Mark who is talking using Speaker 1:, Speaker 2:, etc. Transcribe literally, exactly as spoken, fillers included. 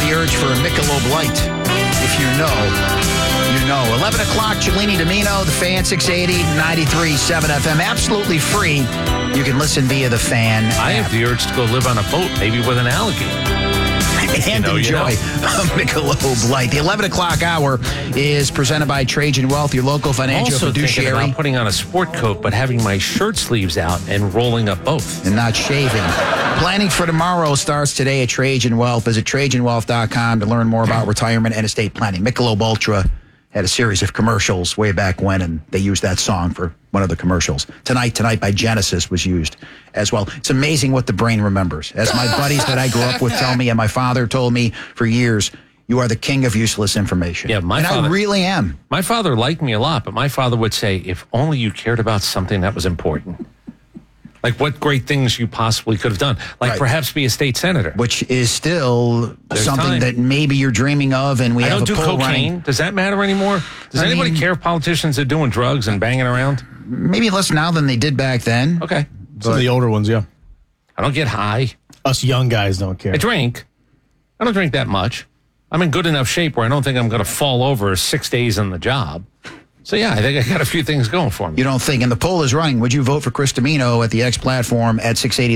Speaker 1: the urge for a Michelob Light. If you know, you know. eleven o'clock, Cellini Domino, The Fan, six eighty, ninety-three point seven F M. Absolutely free. You can listen via The Fan
Speaker 2: I
Speaker 1: app.
Speaker 2: have the urge to go live on a boat, maybe with an alligator.
Speaker 1: And
Speaker 2: You know, you
Speaker 1: enjoy
Speaker 2: know.
Speaker 1: a Michelob Light. The eleven o'clock hour is presented by Trajan Wealth, your local financial
Speaker 2: Also thinking
Speaker 1: fiduciary.
Speaker 2: about putting on a sport coat, but having my shirt sleeves out and rolling up both.
Speaker 1: And not shaving. Planning for tomorrow starts today at Trajan Wealth. Visit Trajan Wealth dot com to learn more about retirement and estate planning. Michelob Ultra had a series of commercials way back when, and they used that song for one of the commercials. Tonight, Tonight by Genesis was used as well. It's amazing what the brain remembers. As my buddies that I grew up with tell me, and my father told me for years, you are the king of useless information.
Speaker 2: Yeah, my
Speaker 1: and
Speaker 2: father-
Speaker 1: I really am.
Speaker 2: My father liked me a lot, but my father would say, if only you cared about something that was important. Like what great things you possibly could have done. Like
Speaker 1: Right.
Speaker 2: perhaps be a state senator.
Speaker 1: Which is still
Speaker 2: There's
Speaker 1: something
Speaker 2: time.
Speaker 1: that maybe you're dreaming of, and we
Speaker 2: I
Speaker 1: have
Speaker 2: don't
Speaker 1: a
Speaker 2: do
Speaker 1: poll
Speaker 2: cocaine.
Speaker 1: running.
Speaker 2: Does that matter anymore? Does
Speaker 1: I
Speaker 2: anybody
Speaker 1: mean-
Speaker 2: care if politicians are doing drugs and banging around?
Speaker 1: Maybe less now than they did back then.
Speaker 2: Okay.
Speaker 3: Some of the older ones, yeah.
Speaker 2: I don't get high.
Speaker 3: Us young guys don't care.
Speaker 2: I drink. I don't drink that much. I'm in good enough shape where I don't think I'm going to fall over six days on the job. So, yeah, I think I got a few things going for me.
Speaker 1: You don't think, and the poll is running. Would you vote for Chris Domino at the X platform at six eighty?